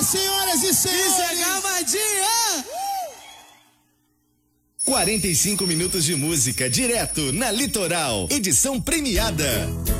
senhoras e senhores! Gamadinha! 45 minutos de música direto na Litoral. Edição premiada.